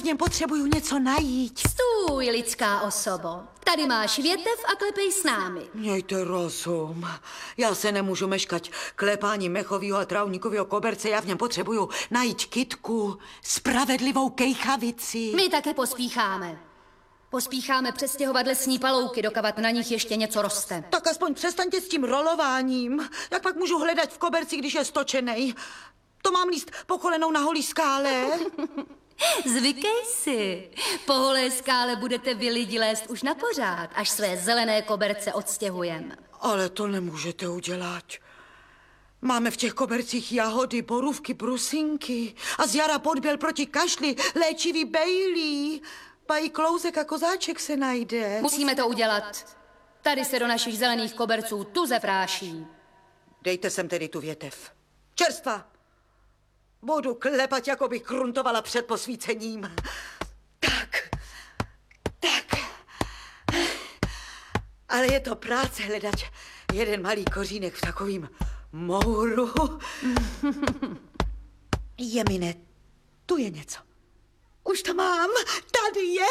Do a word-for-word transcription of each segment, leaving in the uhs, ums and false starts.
V něm potřebuju něco najít. Stůj, lidská osobo. Tady máš větev a klepej s námi. Mějte rozum. Já se nemůžu meškat klepání mechovýho a trávníkového koberce. Já v něm potřebuju najít kytku, spravedlivou kejchavici. My také pospícháme. Pospícháme přestěhovat lesní palouky, dokavat na nich ještě něco roste. Tak aspoň přestaňte s tím rolováním. Jak pak můžu hledat v koberci, když je stočenej? To mám líst pokolenou na holý skále. Zvykej si. Po holé skále budete vy lidi lézt už na pořád, až své zelené koberce odstěhujeme. Ale to nemůžete udělat. Máme v těch kobercích jahody, borůvky, brusinky a z jara podběl proti kašli, léčivý bejlí. Pají klouzek a kozáček se najde. Musíme to udělat. Tady se do našich zelených koberců tuze práší. Dejte sem tedy tu větev. Čerstva! Budu klepat, jako bych kruntovala před posvícením. Tak, tak. Ale je to práce hledat jeden malý kořínek v takovým mouru. Jemine, tu je něco. Už to mám, tady je.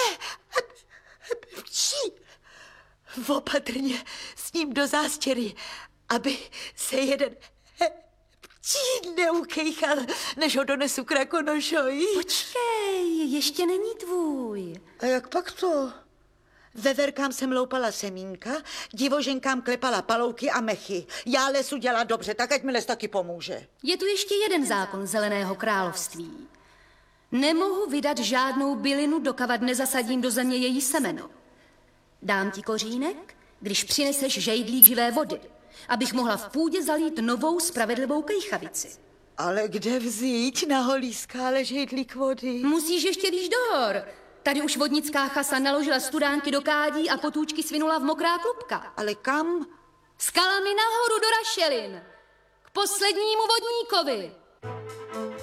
Pší. Opatrně s ním do zástěry, aby se jeden pčí neukejchal, než ho donesu k Rakonošovi. Počkej, ještě není tvůj. A jak pak to? Veverkám jsem loupala semínka, divoženkám klepala palouky a mechy. Já lesu dělá dobře, tak ať mi les taky pomůže. Je tu ještě jeden zákon Zeleného království. Nemohu vydat žádnou bylinu, dokavat nezasadím do země její semeno. Dám ti kořínek, když přineseš žejdlík živé vody, abych mohla v půdě zalít novou spravedlivou kejchavici. Ale kde vzít na holý skále žejdlík vody? Musíš ještě výš do hor. Tady už vodnická chasa naložila studánky do kádí a potůčky svinula v mokrá klubka. Ale kam? Skalami nahoru do rašelin. K poslednímu vodníkovi.